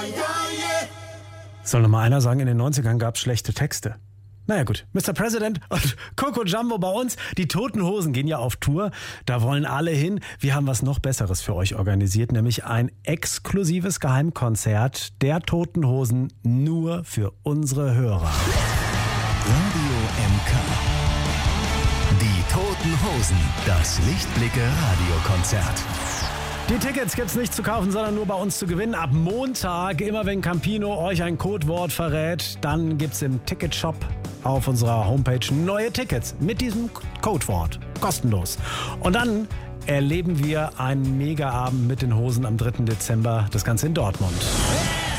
Soll noch mal einer sagen, in den 90ern gab es schlechte Texte. Naja gut, Mr. President und Coco Jumbo bei uns. Die Toten Hosen gehen ja auf Tour. Da wollen alle hin. Wir haben was noch Besseres für euch organisiert, nämlich ein exklusives Geheimkonzert der Toten Hosen nur für unsere Hörer. Radio MK. Die Toten Hosen. Das Lichtblicke Radiokonzert. Die Tickets gibt's nicht zu kaufen, sondern nur bei uns zu gewinnen. Ab Montag, immer wenn Campino euch ein Codewort verrät, dann gibt's im Ticketshop auf unserer Homepage neue Tickets mit diesem Codewort. Kostenlos. Und dann erleben wir einen Mega-Abend mit den Hosen am 3. Dezember. Das Ganze in Dortmund.